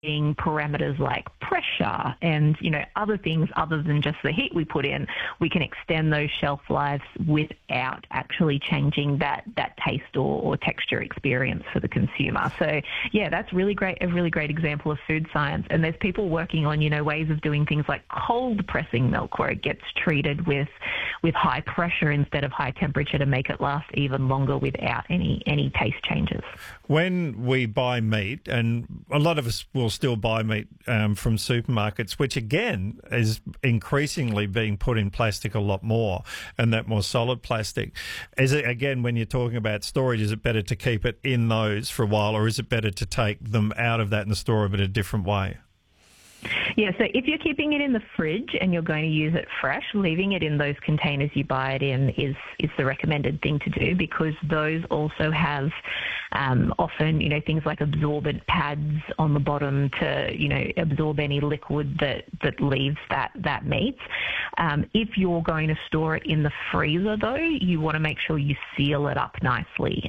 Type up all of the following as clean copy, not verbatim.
parameters like pressure and, other things other than just the heat we put in, we can extend those shelf lives without actually changing that taste or texture experience for the consumer. So, yeah, that's really great, a really great example of food science. And there's people working on, ways of doing things like cold pressing milk where it gets treated with high pressure instead of high temperature to make it last even longer without any taste changes. When we buy meat, and a lot of us will still buy meat from supermarkets, which again is increasingly being put in plastic a lot more, and that more solid plastic. Is it, again, when you're talking about storage, is it better to keep it in those for a while, or is it better to take them out of that and store them in a different way? Yeah, so if you're keeping it in the fridge and you're going to use it fresh, leaving it in those containers you buy it in is the recommended thing to do, because those also have often, things like absorbent pads on the bottom to, absorb any liquid that leaves that meat. If you're going to store it in the freezer, though, you want to make sure you seal it up nicely.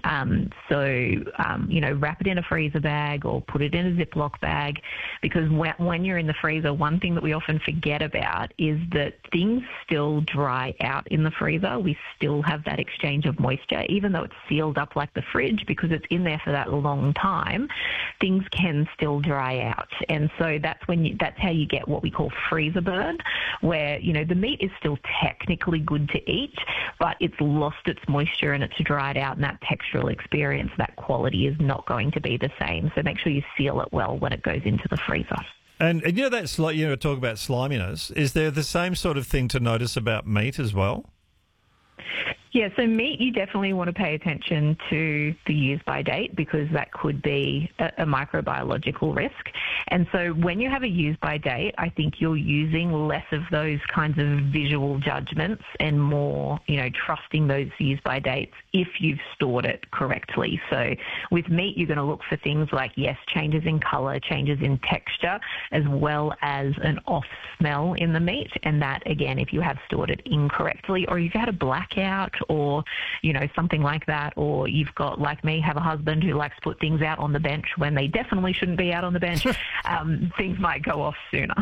Wrap it in a freezer bag or put it in a Ziploc bag, because when you're in the freezer, one thing that we often forget about is that things still dry out in the freezer. We still have that exchange of moisture, even though it's sealed up like the fridge, because it's in there for that long time, things can still dry out. And so that's how you get what we call freezer burn, where, the meat is still technically good to eat, but it's lost its moisture and it's dried out, and that textural experience, that quality is not going to be the same. So make sure you seal it well when it goes into the freezer. And that's like, talk about sliminess. Is there the same sort of thing to notice about meat as well? Yeah, so meat, you definitely want to pay attention to the use-by date, because that could be a microbiological risk. And so when you have a use-by date, I think you're using less of those kinds of visual judgments and more, trusting those use-by dates if you've stored it correctly. So with meat, you're going to look for things like, yes, changes in colour, changes in texture, as well as an off smell in the meat. And that, again, if you have stored it incorrectly, or you've had a blackout, or, something like that, or you've got, like me, have a husband who likes to put things out on the bench when they definitely shouldn't be out on the bench, things might go off sooner.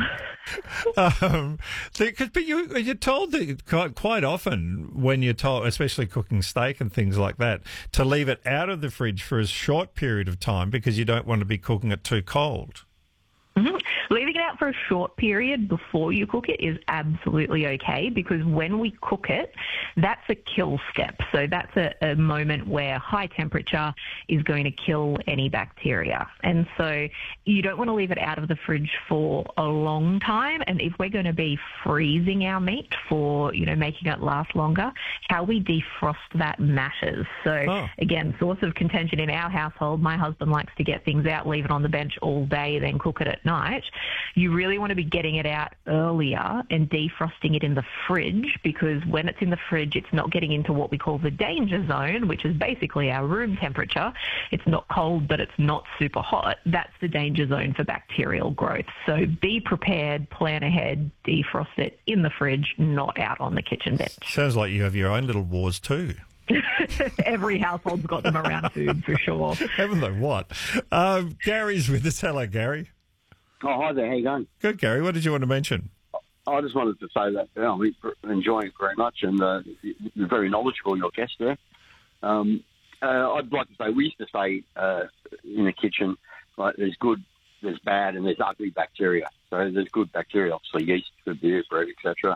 But you're told that quite often when you're told, especially cooking steak and things like that, to leave it out of the fridge for a short period of time because you don't want to be cooking it too cold. Mm-hmm. Leaving it out for a short period before you cook it is absolutely okay, because when we cook it, that's a kill step. So that's a moment where high temperature is going to kill any bacteria. And so you don't want to leave it out of the fridge for a long time. And if we're going to be freezing our meat for, making it last longer, how we defrost that matters. So again, source of contention in our household, my husband likes to get things out, leave it on the bench all day, then cook it at night. You really want to be getting it out earlier and defrosting it in the fridge, because when it's in the fridge, it's not getting into what we call the danger zone, which is basically our room temperature. It's not cold, but it's not super hot. That's the danger zone for bacterial growth. So be prepared, plan ahead, defrost it in the fridge, not out on the kitchen bench. Sounds like you have your own little wars too. Every household's got them around food, for sure. Haven't they? What? Gary's with us. Hello, Gary. Oh, hi there. How you going? Good, Gary. What did you want to mention? I just wanted to say that I'm enjoying it very much, and you're very knowledgeable, your guest there. I'd like to say, we used to say in the kitchen, like, there's good, there's bad, and there's ugly bacteria. So there's good bacteria, obviously yeast, good beer, bread, etc.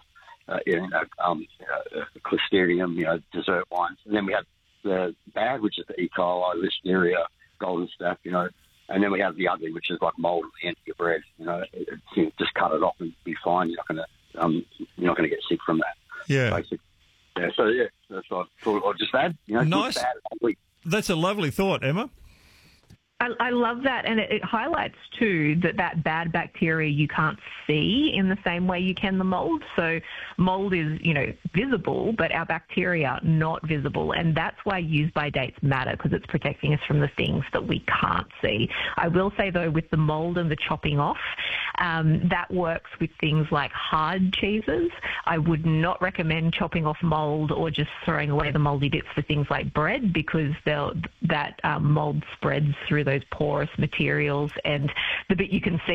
Clostridium, dessert wines. And then we have the bad, which is the E. coli, Listeria, golden staph, and then we have the ugly, which is like mold at the end of your bread. Just cut it off and be fine. You're not going to get sick from that. Yeah. Basically. Yeah. So that's what I thought I'd just add. Nice. Good, bad, ugly. That's a lovely thought, Emma. I love that, and it highlights too that bad bacteria you can't see in the same way you can the mold. So mold is, visible, but our bacteria not visible, and that's why use-by dates matter, because it's protecting us from the things that we can't see. I will say though, with the mold and the chopping off, that works with things like hard cheeses. I would not recommend chopping off mold or just throwing away the moldy bits for things like bread, because that mold spreads through those those porous materials, and the bit you can see